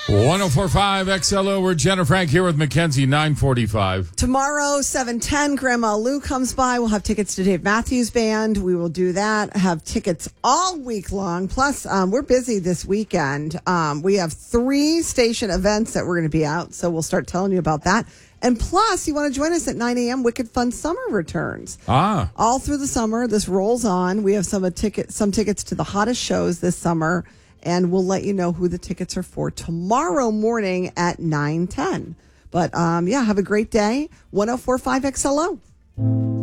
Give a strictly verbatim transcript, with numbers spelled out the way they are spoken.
one oh four point five X L O. We're Jenna Frank here with Mackenzie, nine forty-five. Tomorrow, seven ten, Grandma Lou comes by. We'll have tickets to Dave Matthews Band. We will do that. Have tickets all week long. Plus, um, we're busy this weekend. Um, we have three station events that we're going to be out, so we'll start telling you about that. And plus, you want to join us at nine a.m. Wicked Fun Summer returns. Ah. All through the summer, this rolls on. We have some, a ticket, some tickets to the hottest shows this summer. And we'll let you know who the tickets are for tomorrow morning at nine ten. But, um, yeah, have a great day. one oh four point five X L O.